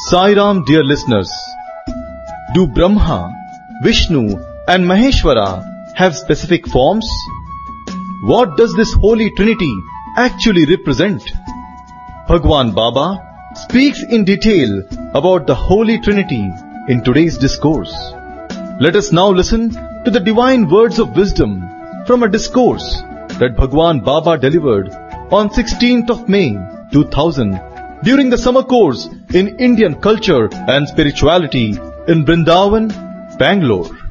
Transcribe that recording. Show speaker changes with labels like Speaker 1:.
Speaker 1: Sai Ram, dear listeners. Do Brahma, Vishnu and Maheshwara have specific forms? What does this Holy Trinity actually represent? Bhagwan Baba speaks in detail about the Holy Trinity in today's discourse. Let us now listen to the divine words of wisdom from a discourse that Bhagwan Baba delivered on 16th of May 2000 during the summer course in Indian culture and spirituality in Vrindavan, Bangalore.